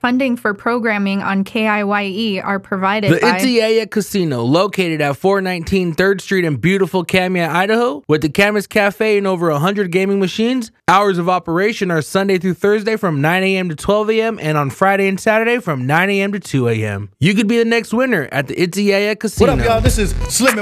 Funding for programming on KIYE are provided by the Itziaya Casino, located at 419 3rd Street in beautiful Kamiah, Idaho, with the Camas Cafe and over 100 gaming machines. Hours of operation are Sunday through Thursday from 9 a.m. to 12 a.m. and on Friday and Saturday from 9 a.m. to 2 a.m. You could be the next winner at the Itziaya Casino. What up, y'all? This is Slim